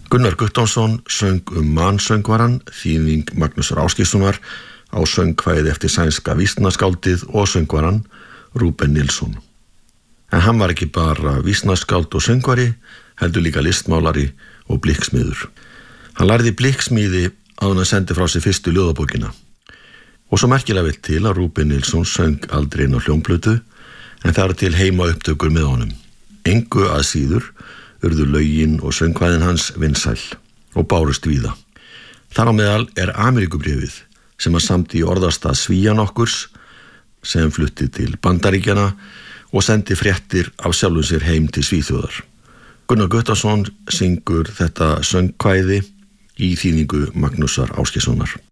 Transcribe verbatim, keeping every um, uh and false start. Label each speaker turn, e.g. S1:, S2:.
S1: Gunnar Guttormsson söng um Mansöngvarann, þýðing Magnúsar Ásgeirssonar á söngkvæði eftir sænska vísnaskáldið og söngvarann Rúben Nilsson. En hann var ekki bara vísnaskáld og söngvari, heldur líka listmálari og blikksmiður. Hann lærði blikksmíði áður en hann sendi frá sig fyrstu ljóðabókina. Og svo merkilega vill til að Rúben Nilsson söng aldrei inn á hljómplötu, en það er til heima upptökur með honum. Engu að síður urðu lögin og söngkvæðin hans vinsæl og bárust víða. Þar á meðal er Ameríkubréfið sem að samdi í orðastað Svíja nokkurs sem flutti til Bandaríkjanna og sendi fréttir af sjálfum sér heim til Svíþjóðar. Gunnar Guttormsson syngur þetta söngkvæði í þýðingu Magnúsar Ásgeirssonar.